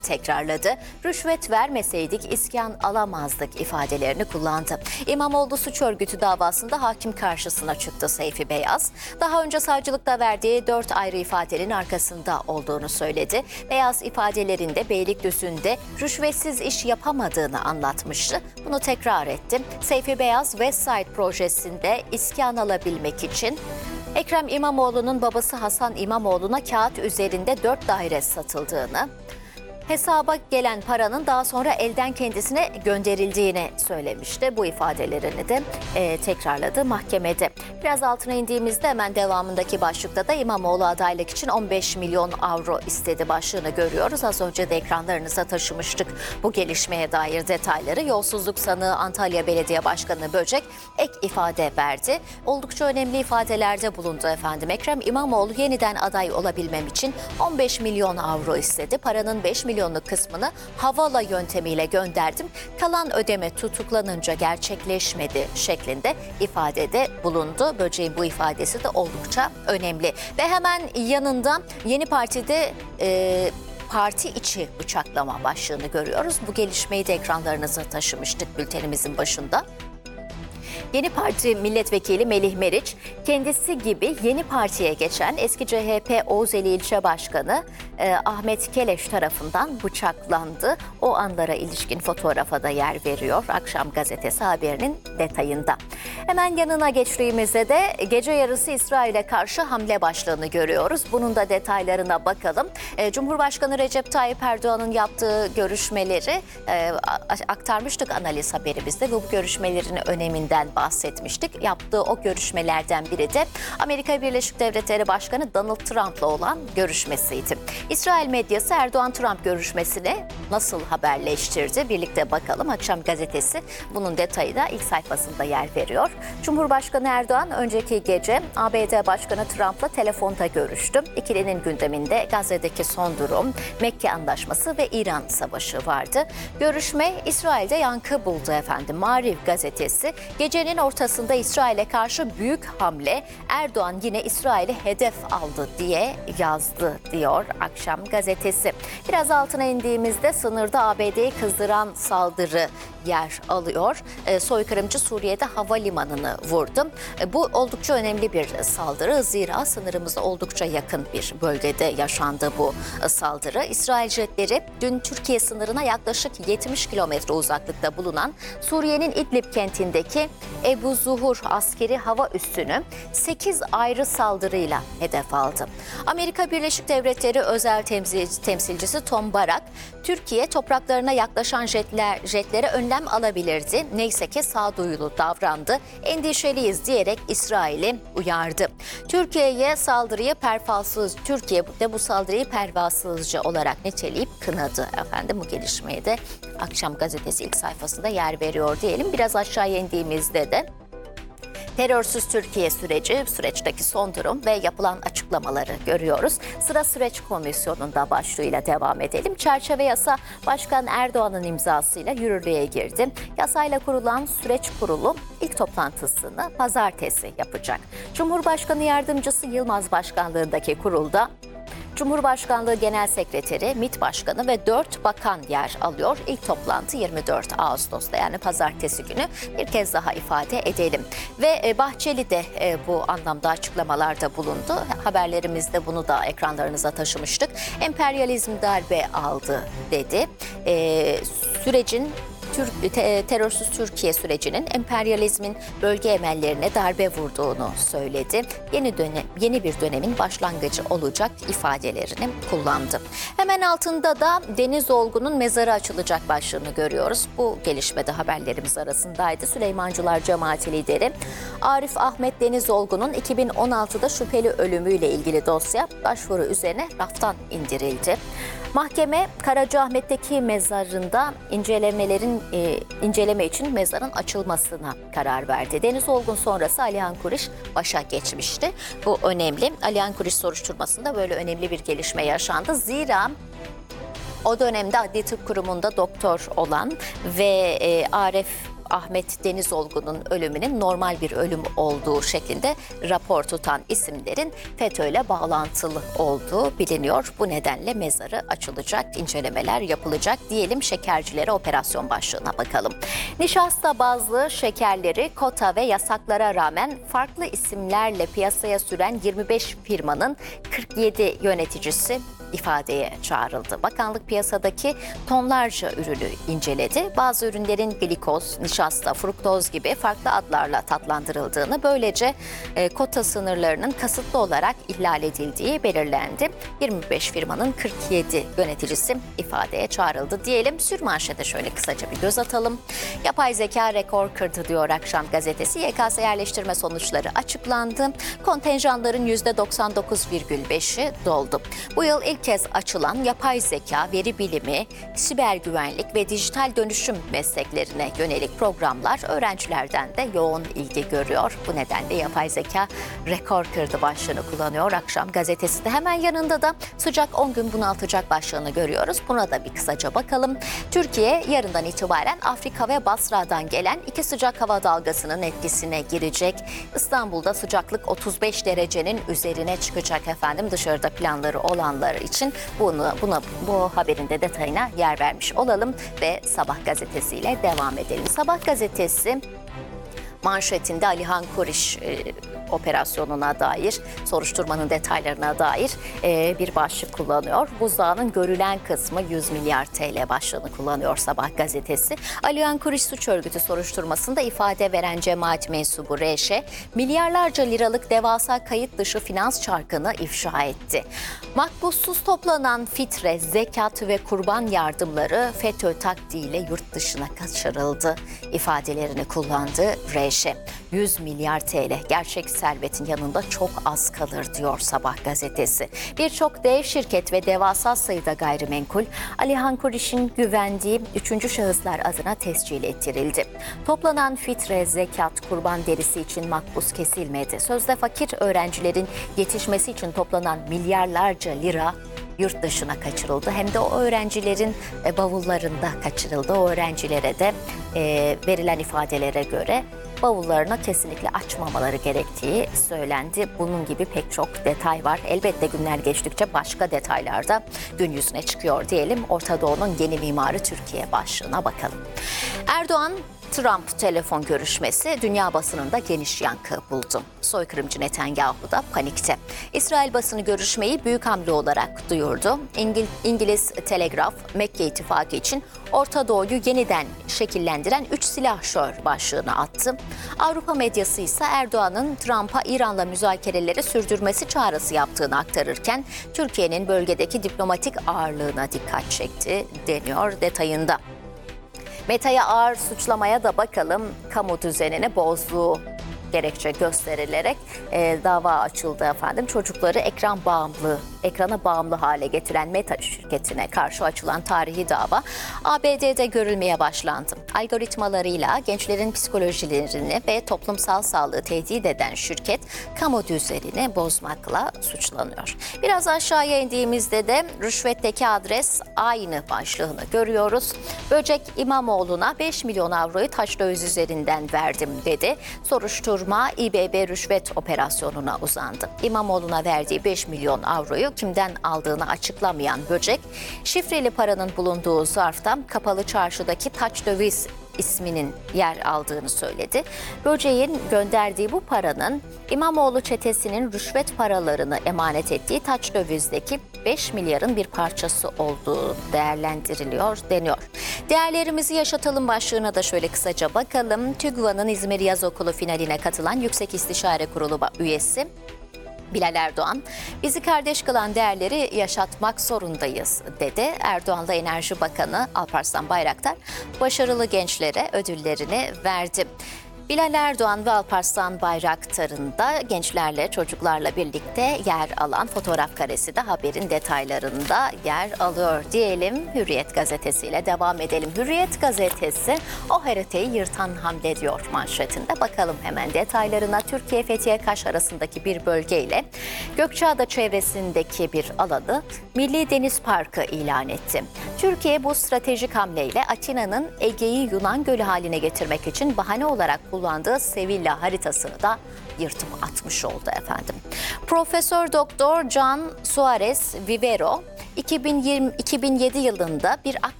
tekrarladı. Rüşvet vermeseydik iskan alamazdık ifadelerini kullandı. İmamoğlu suç örgütü davasında hakim karşısına çıktı Seyfi Beyaz. Daha önce savcılıkta verdiği 4 ayrı ifadenin arkasında olduğunu söyledi. Beyaz ifadelerinde Beylikdüzü'nde rüşvetsiz iş yapamadığını anlatmıştı. Bunu tekrar etti. Seyfi Beyaz Westside projesinde iskan alabilmek için Ekrem İmamoğlu'nun babası Hasan İmamoğlu'na kağıt üzerinde 4 daire satıldığını, hesaba gelen paranın daha sonra elden kendisine gönderildiğini söylemişti. Bu ifadelerini de tekrarladı mahkemede. Biraz altına indiğimizde hemen devamındaki başlıkta da İmamoğlu adaylık için 15 milyon avro istedi başlığını görüyoruz. Az önce de ekranlarınıza taşımıştık bu gelişmeye dair detayları. Yolsuzluk sanığı Antalya Belediye Başkanı Böcek ek ifade verdi. Oldukça önemli ifadelerde bulundu efendim. Ekrem İmamoğlu yeniden aday olabilmem için 15 milyon avro istedi. Paranın 5 milyonluk kısmını havala yöntemiyle gönderdim. Kalan ödeme tutuklanınca gerçekleşmedi şeklinde ifadede bulundu. Böceğin bu ifadesi de oldukça önemli. Ve hemen yanında Yeni Parti'de parti içi bıçaklama başlığını görüyoruz. Bu gelişmeyi de ekranlarınıza taşımıştık bültenimizin başında. Yeni Parti Milletvekili Melih Meriç, kendisi gibi Yeni Parti'ye geçen eski CHP Oğuzeli İlçe Başkanı Ahmet Keleş tarafından bıçaklandı. O anlara ilişkin fotoğrafa da yer veriyor Akşam Gazetesi haberinin detayında. Hemen yanına geçtiğimizde de gece yarısı İsrail'e karşı hamle başlığını görüyoruz. Bunun da detaylarına bakalım. Cumhurbaşkanı Recep Tayyip Erdoğan'ın yaptığı görüşmeleri aktarmıştık analiz haberimizde ve bu görüşmelerin öneminden bahsetmiştik. Yaptığı o görüşmelerden biri de Amerika Birleşik Devletleri Başkanı Donald Trump'la olan görüşmesiydi. İsrail medyası Erdoğan-Trump görüşmesini nasıl haberleştirdi? Birlikte bakalım. Akşam Gazetesi bunun detayı da ilk sayfasında yer veriyor. Cumhurbaşkanı Erdoğan önceki gece ABD Başkanı Trump'la telefonda görüştü. İkilinin gündeminde Gazze'deki son durum, Mekke Anlaşması ve İran Savaşı vardı. Görüşme İsrail'de yankı buldu efendim. Maariv Gazetesi gecenin ortasında İsrail'e karşı büyük hamle, Erdoğan yine İsrail'i hedef aldı diye yazdı diyor Akşam Gazetesi. Biraz altına indiğimizde sınırda ABD'yi kızdıran saldırı yer alıyor. Soykırımcı Suriye'de havalimanını vurdu. Bu oldukça önemli bir saldırı. Zira sınırımıza oldukça yakın bir bölgede yaşandı bu saldırı. İsrail jetleri dün Türkiye sınırına yaklaşık 70 kilometre uzaklıkta bulunan Suriye'nin İdlib kentindeki Ebu Zuhur askeri hava üssünü 8 ayrı saldırıyla hedef aldı. Amerika Birleşik Devletleri özel temsilcisi Tom Barak, Türkiye topraklarına yaklaşan jetlere önlem alabilirdi. Neyse ki sağduyulu davrandı. Endişeliyiz diyerek İsrail'i uyardı. Türkiye de bu saldırıyı pervasızca olarak niteleyip kınadı efendim. Bu gelişmeye de Akşam Gazetesi ilk sayfasında yer veriyor diyelim. Biraz aşağıya indiğimizde de terörsüz Türkiye süreçteki son durum ve yapılan açıklamaları görüyoruz. Sıra Süreç Komisyonu'nda başlığıyla devam edelim. Çerçeve yasa Başkan Erdoğan'ın imzasıyla yürürlüğe girdi. Yasayla kurulan süreç kurulu ilk toplantısını pazartesi yapacak. Cumhurbaşkanı Yardımcısı Yılmaz başkanlığındaki kurulda Cumhurbaşkanlığı Genel Sekreteri, MİT Başkanı ve 4 bakan yer alıyor. İlk toplantı 24 Ağustos'ta yani pazartesi günü bir kez daha ifade edelim. Ve Bahçeli de bu anlamda açıklamalarda bulundu. Haberlerimizde bunu da ekranlarınıza taşımıştık. Emperyalizm darbe aldı dedi. Terörsüz Türkiye sürecinin emperyalizmin bölge emellerine darbe vurduğunu söyledi. Yeni bir dönemin başlangıcı olacak ifadelerini kullandı. Hemen altında da Deniz Olgun'un mezarı açılacak başlığını görüyoruz. Bu gelişmede haberlerimiz arasındaydı. Süleymancılar Cemaati lideri Arif Ahmet Deniz Olgun'un 2016'da şüpheli ölümüyle ilgili dosya başvuru üzerine raftan indirildi. Mahkeme Karacaahmet'teki mezarında inceleme için mezarın açılmasına karar verdi. Deniz Olgun sonrası Alihan Kuriş başa geçmişti. Bu önemli. Alihan Kuriş soruşturmasında böyle önemli bir gelişme yaşandı. Zira o dönemde Adli Tıp Kurumu'nda doktor olan ve Ahmet Denizolgu'nun ölümünün normal bir ölüm olduğu şeklinde rapor tutan isimlerin FETÖ'yle bağlantılı olduğu biliniyor. Bu nedenle mezarı açılacak, incelemeler yapılacak diyelim. Şekercilere operasyon başlığına bakalım. Nişasta bazlı şekerleri kota ve yasaklara rağmen farklı isimlerle piyasaya süren 25 firmanın 47 yöneticisi ifadeye çağrıldı. Bakanlık piyasadaki tonlarca ürünü inceledi. Bazı ürünlerin glikoz, nişasta, fruktoz gibi farklı adlarla tatlandırıldığını, böylece kota sınırlarının kasıtlı olarak ihlal edildiği belirlendi. 25 firmanın 47 yöneticisi ifadeye çağrıldı diyelim. Sürmanşete şöyle kısaca bir göz atalım. Yapay zeka rekor kırdı diyor Akşam Gazetesi. YKS yerleştirme sonuçları açıklandı. Kontenjanların %99,5'i doldu. Bu yıl ilk kez açılan yapay zeka, veri bilimi, siber güvenlik ve dijital dönüşüm mesleklerine yönelik programlar öğrencilerden de yoğun ilgi görüyor. Bu nedenle yapay zeka rekor kırdı başlığını kullanıyor Akşam Gazetesi de. Hemen yanında da sıcak 10 gün bunaltacak başlığını görüyoruz. Buna da bir kısaca bakalım. Türkiye yarından itibaren Afrika ve Basra'dan gelen iki sıcak hava dalgasının etkisine girecek. İstanbul'da sıcaklık 35 derecenin üzerine çıkacak efendim. Dışarıda planları olanlar için bu haberin de detayına yer vermiş olalım ve Sabah gazetesiyle devam edelim. Sabah gazetesi manşetinde Alihan Kuriş operasyonuna dair, soruşturmanın detaylarına dair bir başlık kullanıyor. Buzdağının görülen kısmı 100 milyar TL başlığını kullanıyor Sabah gazetesi. Alihan Kuriş suç örgütü soruşturmasında ifade veren cemaat mensubu R.Ş. milyarlarca liralık devasa kayıt dışı finans çarkını ifşa etti. Makbussuz toplanan fitre, zekat ve kurban yardımları FETÖ taktiğiyle yurt dışına kaçırıldı ifadelerini kullandı R.Ş. 100 milyar TL gerçek servetin yanında çok az kalır diyor Sabah gazetesi. Birçok dev şirket ve devasa sayıda gayrimenkul Alihan Kuriş'in güvendiği 3. şahıslar adına tescil ettirildi. Toplanan fitre, zekat, kurban derisi için makbuz kesilmedi. Sözde fakir öğrencilerin yetişmesi için toplanan milyarlarca lira yurt dışına kaçırıldı. Hem de o öğrencilerin bavullarında kaçırıldı. O öğrencilere de verilen ifadelere göre bavullarını kesinlikle açmamaları gerektiği söylendi. Bunun gibi pek çok detay var. Elbette günler geçtikçe başka detaylar da gün yüzüne çıkıyor diyelim. Orta Doğu'nun yeni mimarı Türkiye başlığına bakalım. Erdoğan Trump telefon görüşmesi dünya basınında geniş yankı buldu. Soykırımcı Netanyahu da panikte. İsrail basını görüşmeyi büyük hamle olarak duyurdu. İngiliz Telegraf, Mekke ittifakı için Orta Doğu'yu yeniden şekillendiren 3 silahşör başlığını attı. Avrupa medyası ise Erdoğan'ın Trump'a İran'la müzakereleri sürdürmesi çağrısı yaptığını aktarırken Türkiye'nin bölgedeki diplomatik ağırlığına dikkat çekti deniyor detayında. Meta'ya ağır suçlamaya da bakalım. Kamu düzenini bozduğu gerekçe gösterilerek dava açıldı efendim. Çocukları ekrana bağımlı hale getiren Meta şirketine karşı açılan tarihi dava ABD'de görülmeye başlandı. Algoritmalarıyla gençlerin psikolojilerini ve toplumsal sağlığı tehdit eden şirket kamu düzenini bozmakla suçlanıyor. Biraz aşağıya indiğimizde de rüşvetteki adres aynı başlığını görüyoruz. Böcek İmamoğlu'na 5 milyon avroyu taş döviz üzerinden verdim dedi. Soruşturma İBB rüşvet operasyonuna uzandı. İmamoğlu'na verdiği 5 milyon avroyu kimden aldığını açıklamayan Böcek, şifreli paranın bulunduğu zarfta kapalı çarşıdaki taç döviz isminin yer aldığını söyledi. Böcek'in gönderdiği bu paranın İmamoğlu çetesinin rüşvet paralarını emanet ettiği taç dövizdeki 5 milyarın bir parçası olduğu değerlendiriliyor deniyor. Değerlerimizi yaşatalım başlığına da şöyle kısaca bakalım. TÜGVA'nın İzmir Yaz Okulu finaline katılan Yüksek İstişare Kurulu üyesi Bilal Erdoğan, bizi kardeş kılan değerleri yaşatmak zorundayız dedi. Erdoğan'la Enerji Bakanı Alparslan Bayraktar başarılı gençlere ödüllerini verdi. Bilal Erdoğan ve Alparslan Bayraktar'ın da gençlerle, çocuklarla birlikte yer alan fotoğraf karesi de haberin detaylarında yer alıyor diyelim. Hürriyet gazetesiyle devam edelim. Hürriyet gazetesi o haritayı yırtan hamle diyor manşetinde. Bakalım hemen detaylarına. Türkiye Fethiye-Kaş arasındaki bir bölgeyle Gökçeada çevresindeki bir alanı Milli Deniz Parkı ilan etti. Türkiye bu stratejik hamleyle Atina'nın Ege'yi Yunan Gölü haline getirmek için bahane olarak kullandığı Sevilla haritasını da yırtıp atmış oldu efendim. Profesör Doktor Can Suarez Vivero 2007 yılında bir AK